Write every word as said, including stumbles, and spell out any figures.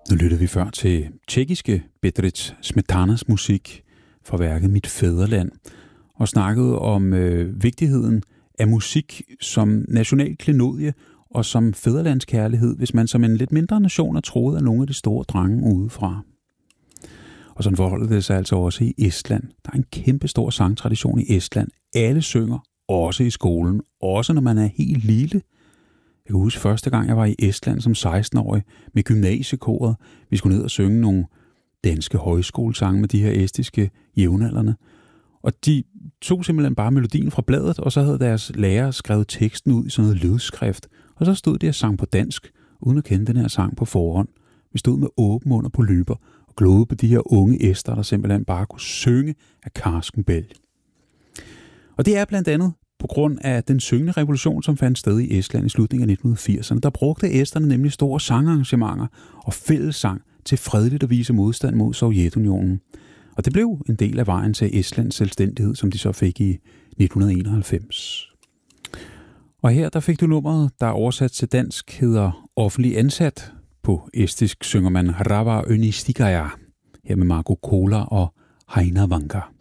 Nu lyttede vi før til tjekkiske Bedřich Smetanas musik fra værket Mit Fædreland, og snakkede om øh, vigtigheden af musik som national klenodie og som fædrelandskærlighed, hvis man som en lidt mindre nation er troet af nogle af de store drenge udefra. Og sådan forholder det sig altså også i Estland. Der er en kæmpe stor sangtradition i Estland. Alle synger, også i skolen, også når man er helt lille. Jeg kan huske første gang, jeg var i Estland som seksten-årig med gymnasiekoret. Vi skulle ned og synge nogle danske højskolesange med de her estiske jævnaldrende. Og de tog simpelthen bare melodien fra bladet, og så havde deres lærer skrevet teksten ud i sådan noget lydskrift. Og så stod de og sang på dansk, uden at kende den her sang på forhånd. Vi stod med åben mund og polypper og glodede på de her unge ester, der simpelthen bare kunne synge af karsken bælg. Og det er blandt andet på grund af den syngende revolution, som fandt sted i Estland i slutningen af nitten firserne. Der brugte esterne nemlig store sangarrangementer og fællessang til fredeligt at vise modstand mod Sovjetunionen. Og det blev en del af vejen til Estlands selvstændighed, som de så fik i nitten enoghalvfems. Og her der fik du nummeret, der er oversat til dansk, hedder Offentlig ansat. På estisk synger man Rava Önistikaya, her med Marco Kola og Heina Vanka.